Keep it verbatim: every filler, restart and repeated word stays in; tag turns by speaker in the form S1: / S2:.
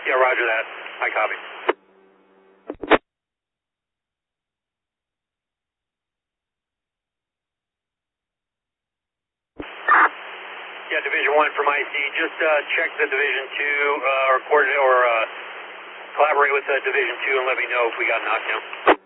S1: Yeah, roger that. I copy. Yeah, Division one from I C. Just uh, check the Division two uh, or coordinate or uh, collaborate with uh, Division two and let me know if we got knockdown.